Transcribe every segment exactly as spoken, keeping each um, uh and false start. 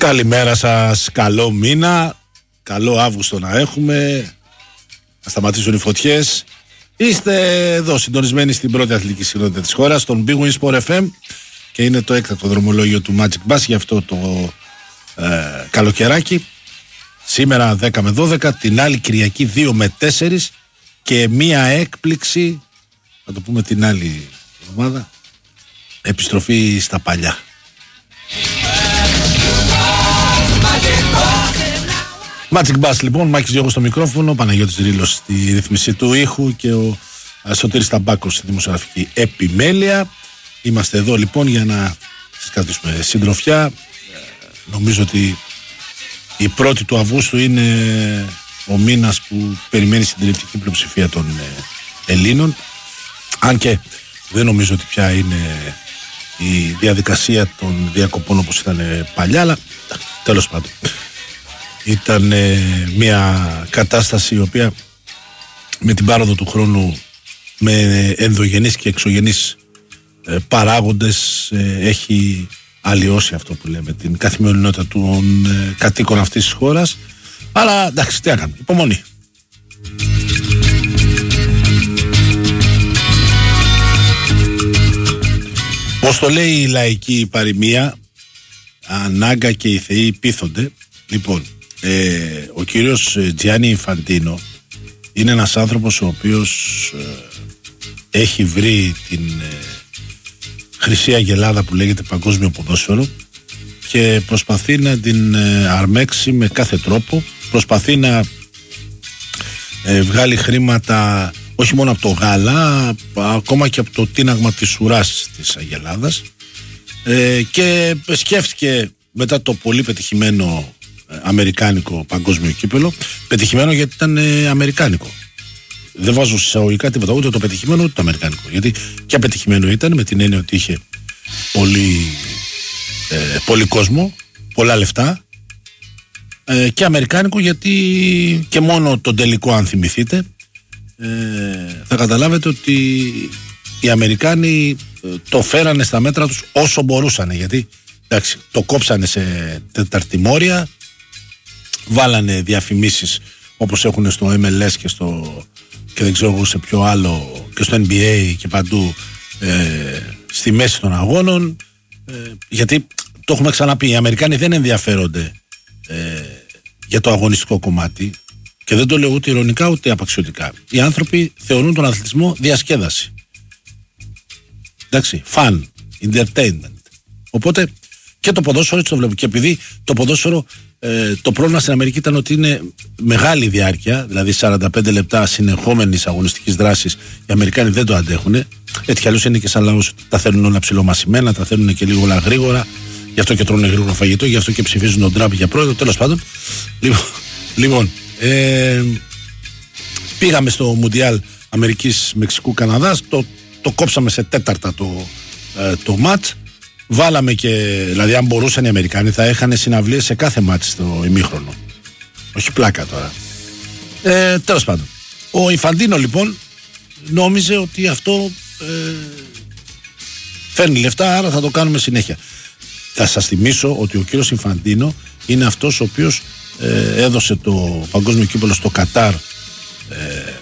Καλημέρα σας, καλό μήνα, καλό Αύγουστο να έχουμε, να σταματήσουν οι φωτιές. Είστε εδώ συντονισμένοι στην πρώτη αθλητική συχνότητα της χώρας, στον Big Win Sport εφ εμ, και είναι το έκτακτο δρομολόγιο του Magic Bus για αυτό το ε, καλοκαιράκι. Σήμερα δέκα με δώδεκα, την άλλη Κυριακή δύο με τέσσερα και μία έκπληξη, θα το πούμε την άλλη εβδομάδα, επιστροφή στα παλιά. Magic Bus λοιπόν, Μάκης Διώγος στο μικρόφωνο, Παναγιώτης Ρήλος στη ρύθμιση του ήχου και ο Σωτήρης Ταμπάκος στη δημοσιογραφική επιμέλεια. Είμαστε εδώ λοιπόν για να σας κρατήσουμε συντροφιά. Νομίζω ότι η πρώτη του Αυγούστου είναι ο μήνας που περιμένει συντριπτική πλειοψηφία των Ελλήνων. Αν και δεν νομίζω ότι πια είναι η διαδικασία των διακοπών όπως ήταν παλιά, αλλά τέλος πάντων. Ήταν ε, μια κατάσταση η οποία με την πάροδο του χρόνου, με ενδογενείς και εξωγενείς ε, παράγοντες ε, έχει αλλοιώσει αυτό που λέμε την καθημερινότητα των ε, κατοίκων αυτής της χώρας. Αλλά εντάξει, τι έκαμε, υπομονή. Πώς το λέει η λαϊκή παροιμία, ανάγκα και οι θεοί πείθονται. Λοιπόν, Ε, ο κύριος Τζιάννι Ινφαντίνο είναι ένας άνθρωπος ο οποίος ε, έχει βρει την ε, χρυσή αγελάδα που λέγεται παγκόσμιο ποδόσφαιρο και προσπαθεί να την ε, αρμέξει με κάθε τρόπο. Προσπαθεί να ε, βγάλει χρήματα όχι μόνο από το γάλα, ακόμα και από το τίναγμα της ουράς της αγελάδας, ε, και σκέφτηκε μετά το πολύ πετυχημένο αμερικάνικο παγκόσμιο κύπελο, πετυχημένο γιατί ήταν ε, αμερικάνικο. Δεν βάζω εισαγωγικά τίποτα, ούτε το πετυχημένο ούτε το αμερικάνικο. Γιατί και πετυχημένο ήταν με την έννοια ότι είχε πολύ, ε, πολύ κόσμο, πολλά λεφτά, ε, και αμερικάνικο γιατί και μόνο τον τελικό, αν θυμηθείτε, ε, θα καταλάβετε ότι οι Αμερικάνοι ε, το φέρανε στα μέτρα τους όσο μπορούσαν. Γιατί εντάξει, το κόψανε σε τεταρτημόρια, βάλανε διαφημίσεις όπως έχουν στο εμ ελ ες και στο, και δεν ξέρω εγώ σε ποιο άλλο, και στο εν μπι έι και παντού, ε, στη μέση των αγώνων, ε, γιατί το έχουμε ξαναπεί, οι Αμερικάνοι δεν ενδιαφέρονται ε, για το αγωνιστικό κομμάτι, και δεν το λέω ούτε ειρωνικά ούτε απαξιωτικά. Οι άνθρωποι θεωρούν τον αθλητισμό διασκέδαση, εντάξει, fun, entertainment. Οπότε και το ποδόσφαιρο έτσι το βλέπω. Και επειδή το ποδόσφαιρο, ε, το πρόβλημα στην Αμερική ήταν ότι είναι μεγάλη διάρκεια, δηλαδή σαράντα πέντε λεπτά συνεχόμενης αγωνιστικής δράσης, οι Αμερικάνοι δεν το αντέχουν. Έτσι κι αλλιώς είναι και σαν λαός, τα θέλουν όλα ψιλομασημένα, τα θέλουν και λίγο όλα γρήγορα, γι' αυτό και τρώνε γρήγορα φαγητό, γι' αυτό και ψηφίζουν τον Τραμπ για πρόεδρο, τέλος πάντων. Λοιπόν, λοιπόν ε, πήγαμε στο Μουντιάλ Αμερικής Μεξικού Καναδάς, το, το κόψαμε σε τέταρτα το, ε, το μάτς. Βάλαμε και, δηλαδή αν μπορούσαν οι Αμερικάνοι θα είχαν συναυλίες σε κάθε μάτι στο ημίχρονο. Όχι πλάκα τώρα. Ε, τέλος πάντων. Ο Ινφαντίνο λοιπόν νόμιζε ότι αυτό ε, φέρνει λεφτά, άρα θα το κάνουμε συνέχεια. Θα σας θυμίσω ότι ο κύριος Ινφαντίνο είναι αυτός ο οποίος ε, έδωσε το παγκόσμιο κύπελλο στο Κατάρ ε,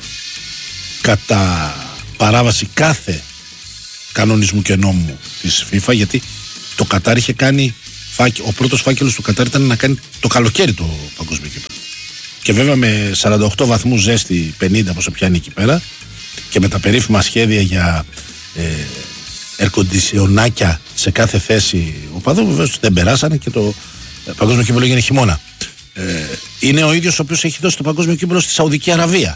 κατά παράβαση κάθε κανονισμού και νόμου της FIFA, γιατί το Κατάρ είχε κάνει, ο πρώτος φάκελος του Κατάρ ήταν να κάνει το καλοκαίρι το παγκόσμιο κύπελλο. Και βέβαια με σαράντα οκτώ βαθμούς ζέστη, πενήντα πόσο πιάνει εκεί πέρα, και με τα περίφημα σχέδια για ε, ερκοντισιονάκια σε κάθε θέση οπαδού, βεβαίως δεν περάσανε και το ε, παγκόσμιο κύπελλο έγινε χειμώνα. Ε, είναι ο ίδιος ο οποίος έχει δώσει το παγκόσμιο κύπελλο στη Σαουδική Αραβία.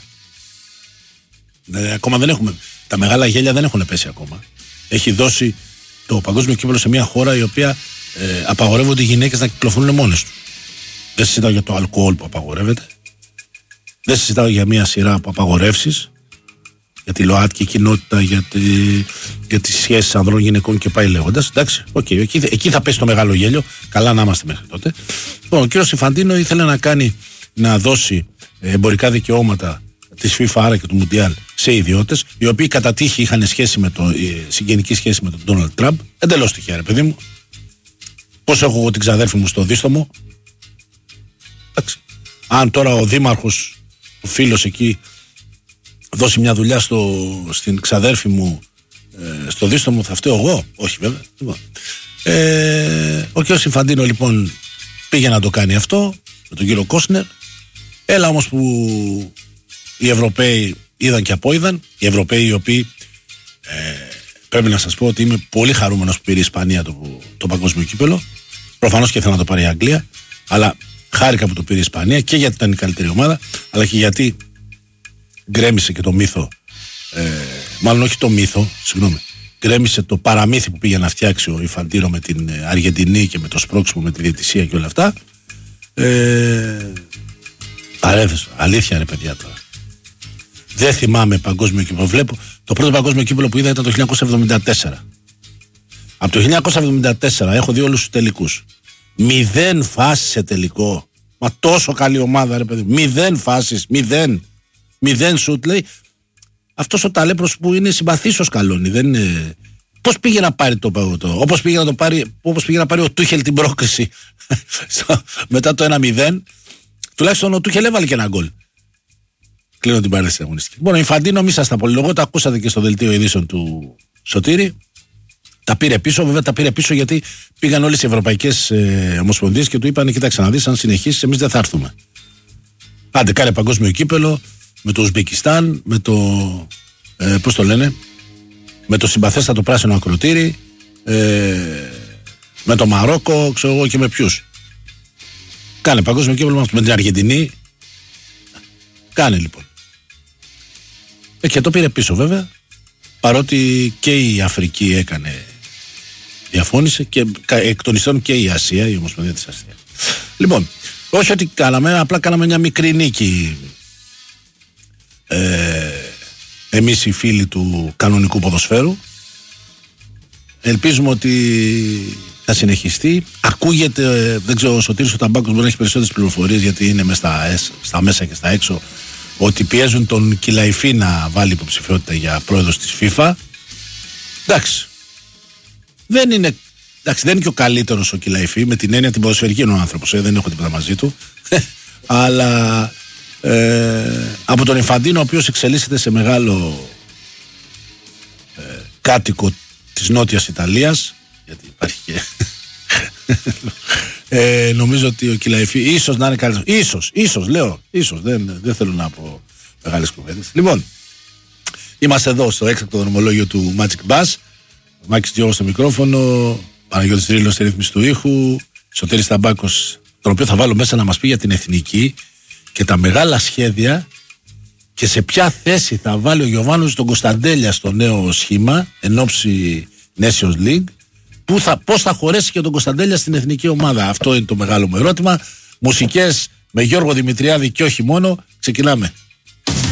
Ε, ακόμα δεν έχουμε, τα μεγάλα γέλια δεν έχουν πέσει ακόμα. Έχει δώσει το παγκόσμιο κύπελλο σε μια χώρα η οποία ε, απαγορεύονται οι γυναίκες να κυκλοφορούν μόνες τους. Δεν συζητάω για το αλκοόλ που απαγορεύεται. Δεν συζητάω για μια σειρά από απαγορεύσεις, για τη ΛΟΑΤΚΙ κοινότητα, για, τη, για τις σχέσεις ανδρών γυναικών και πάει λέγοντας. Εντάξει, okay, εκεί, εκεί θα πέσει το μεγάλο γέλιο. Καλά να είμαστε μέχρι τότε. Λοιπόν, ο κύριος Ινφαντίνο ήθελε να κάνει, να δώσει εμπορικά δικαιώματα της FIFA, άρα και του Μουντιάλ, σε ιδιώτες, οι οποίοι κατά τύχη είχαν σχέση με το, συγγενική σχέση με τον Ντόναλντ Τραμπ. Εντελώς τυχαία, ρε παιδί μου. Πώς έχω εγώ την ξαδέρφη μου στο δίστομο. Εντάξει. Αν τώρα ο δήμαρχος, ο φίλος εκεί, δώσει μια δουλειά στο, στην ξαδέρφη μου ε, στο δίστομο, θα φταίω εγώ? Όχι βέβαια. Λοιπόν. Ε, ο κ. Ινφαντίνο λοιπόν πήγε να το κάνει αυτό με τον κύριο Κόσνερ. Έλα όμως που οι Ευρωπαίοι είδαν και απόειδαν, οι Ευρωπαίοι οι οποίοι ε, πρέπει να σας πω ότι είμαι πολύ χαρούμενος που πήρε η Ισπανία το, το παγκόσμιο κύπελο. Προφανώς και ήθελα να το πάρει η Αγγλία, αλλά χάρηκα που το πήρε η Ισπανία και γιατί ήταν η καλύτερη ομάδα, αλλά και γιατί γκρέμισε και το μύθο, ε, μάλλον όχι το μύθο, συγγνώμη, γκρέμισε το παραμύθι που πήγε να φτιάξει ο Ινφαντίνο με την Αργεντινή και με το σπρώξιμο, με τη διαιτησία και όλα αυτά. Ε, παρέθεσα, αλήθεια ρε παιδιά τώρα. Δεν θυμάμαι παγκόσμιο κύπελο. Βλέπω, το πρώτο παγκόσμιο κύπελο που είδα ήταν το χίλια εννιακόσια εβδομήντα τέσσερα. Από το χίλια εννιακόσια εβδομήντα τέσσερα έχω δει όλους τους τελικούς. Μηδέν φάσεις σε τελικό. Μα τόσο καλή ομάδα ρε παιδί. Μηδέν φάσεις, μηδέν. Μηδέν σουτ λέει. Αυτός ο ταλέπρος που είναι συμπαθής ο Σκαλόνι. Δεν είναι... Πώς πήγε να πάρει το παγωτό. Όπως πήγε να το πάρει, όπως πήγε να πάρει ο Τούχελ την πρόκριση μετά το ένα μηδέν. Τουλάχιστον ο Τούχελ έβαλε και ένα γκολ. Κλείνω την παρένθεση αγωνιστική. Λοιπόν, ο Ινφαντίνο, μη σας τα πολυλογώ, το ακούσατε και στο δελτίο ειδήσεων του Σωτήρη. Τα πήρε πίσω, βέβαια τα πήρε πίσω γιατί πήγαν όλες οι ευρωπαϊκές ε, ομοσπονδίες και του είπαν: κοίταξε να δεις, αν συνεχίσεις, εμείς δεν θα έρθουμε. Άντε, κάνε παγκόσμιο κύπελο με το Ουσμπεκιστάν, με το. Ε, πώς το λένε, με το συμπαθέστατο πράσινο ακροτήρι, ε, με το Μαρόκο, ξέρω εγώ και με ποιους. Κάνε παγκόσμιο κύπελο με την Αργεντινή. Κάνε λοιπόν. Ε, και το πήρε πίσω βέβαια, παρότι και η Αφρική έκανε, διαφώνησε και εκ των υστέρων και η Ασία, η Ομοσπονδία της Ασίας. Λοιπόν, όχι ότι κάναμε, απλά κάναμε μια μικρή νίκη ε, εμείς οι φίλοι του κανονικού ποδοσφαίρου. Ελπίζουμε ότι θα συνεχιστεί. Ακούγεται, δεν ξέρω, ο Σωτήρης ο Ταμπάκος μπορεί να έχει περισσότερες πληροφορίες γιατί είναι μέσα στα, στα μέσα και στα έξω, ότι πιέζουν τον Κιλαϊφή να βάλει υποψηφιότητα για πρόεδρος της FIFA. Εντάξει. Δεν είναι, εντάξει, δεν είναι και ο καλύτερος ο Κιλαϊφή, με την έννοια την ποδοσφαιρική είναι ο άνθρωπος, ε, δεν έχω τίποτα μαζί του. Αλλά ε, από τον Ινφαντίνο, ο οποίος εξελίσσεται σε μεγάλο ε, κάτοικο της Νότιας Ιταλίας, γιατί υπάρχει και ε, νομίζω ότι ο Κιλαϊφή ίσως να είναι καλύτερος. Ίσως, ίσως λέω, ίσως, δεν, δεν θέλω να πω μεγάλες κουβέντες. Λοιπόν, είμαστε εδώ στο έκτακτο δρομολόγιο του Magic Bass. Μάκης Διώγος στο μικρόφωνο, Παναγιώτης Ρήλος στη ρύθμιση του ήχου, Σωτήρης Ταμπάκος, τον οποίο θα βάλω μέσα να μας πει για την εθνική και τα μεγάλα σχέδια και σε ποια θέση θα βάλει ο Γιωβάνος τον Κωνσταντέλια στο νέο σχήμα εν ώψη Nations League. Πού θα, πώς θα χωρέσει και τον Κωνσταντέλια στην εθνική ομάδα. Αυτό είναι το μεγάλο μου ερώτημα. Μουσικές με Γιώργο Δημητριάδη και όχι μόνο. Ξεκινάμε.